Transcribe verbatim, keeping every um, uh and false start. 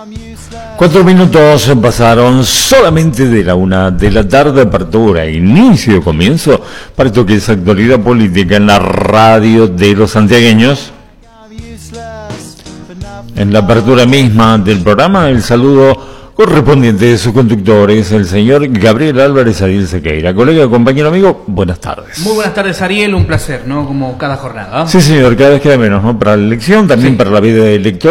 Cuatro minutos pasaron solamente de la una de la tarde, apertura, inicio, comienzo, para esto que es actualidad política en la radio de los santiagueños. En la apertura misma del programa, el saludo correspondiente de sus conductores, el señor Gabriel Álvarez Ariel Sequeira. Colega, compañero, amigo, buenas tardes. Muy buenas tardes, Ariel, un placer, ¿no? Como cada jornada. Sí, señor, cada vez queda menos, ¿no? Para la elección, también sí, para la vida electoral.